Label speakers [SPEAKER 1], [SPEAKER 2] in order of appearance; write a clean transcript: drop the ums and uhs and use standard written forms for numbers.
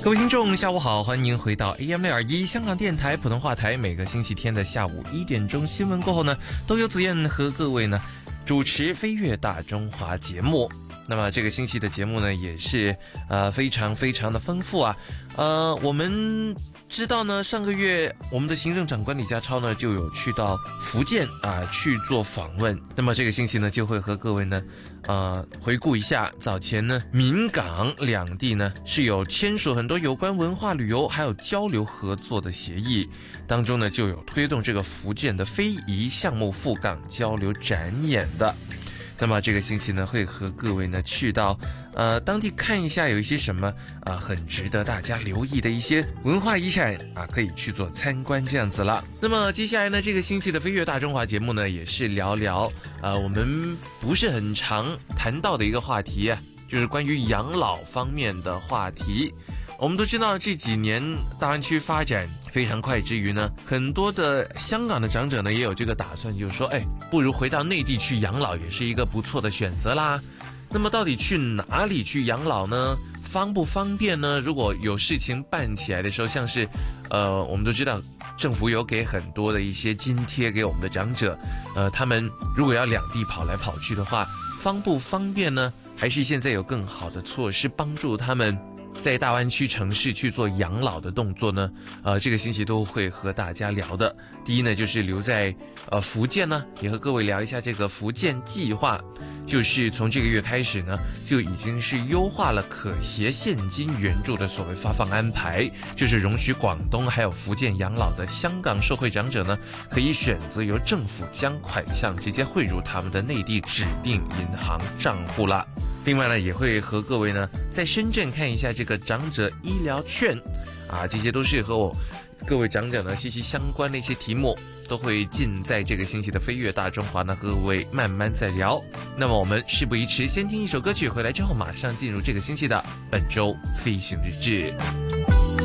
[SPEAKER 1] 各位听众下午好，欢迎回到 AM621 香港电台普通话台，每个星期天的下午1点钟新闻过后呢，都由子燕和各位呢主持飞跃大中华节目。那么这个星期的节目呢也是非常的丰富啊。我们知道呢，上个月我们的行政长官李家超呢就有去到福建去做访问。那么这个星期呢就会和各位呢回顾一下早前呢闽港两地呢是有签署很多有关文化旅游还有交流合作的协议，当中呢就有推动这个福建的非遗项目赴港交流展演的。那么这个星期呢会和各位呢去到当地看一下有一些什么很值得大家留意的一些文化遗产可以去做参观这样子了。那么接下来呢这个星期的飞跃大中华节目呢也是聊聊我们不是很常谈到的一个话题就是关于养老方面的话题。我们都知道这几年大湾区发展非常快之余呢，很多的香港的长者呢也有这个打算，就是说不如回到内地去养老也是一个不错的选择啦。那么到底去哪里去养老呢？方不方便呢？如果有事情办起来的时候，像是我们都知道政府有给很多的一些津贴给我们的长者，他们如果要两地跑来跑去的话，方不方便呢？还是现在有更好的措施帮助他们在大湾区城市去做养老的动作呢？这个星期都会和大家聊的。第一呢，就是留在福建呢，也和各位聊一下这个福建计划，就是从这个月开始呢，就已经是优化了可携现金援助的所谓发放安排，就是容许广东还有福建养老的香港受惠长者呢，可以选择由政府将款项直接汇入他们的内地指定银行账户了。另外呢，也会和各位呢在深圳看一下这个长者医疗券这些都是和各位长者呢息息相关的一些题目，都会尽在这个星期的飞跃大中华呢和各位慢慢再聊。那么我们事不宜迟，先听一首歌曲，回来之后马上进入这个星期的本周飞行日志。